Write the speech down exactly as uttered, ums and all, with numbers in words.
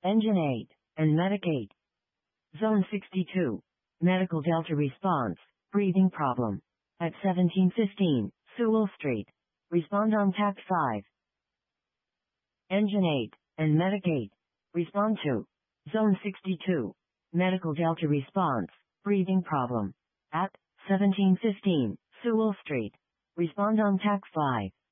Engine eight, and Medic eight. Zone sixty-two. Medical Delta response, breathing problem. At seventeen fifteen, Sewell Street. Respond on T A C five. Engine eight, and Medic eight. Respond to. Zone sixty-two. Medical Delta response, breathing problem. At seventeen fifteen, Sewell Street. Respond on T A C five.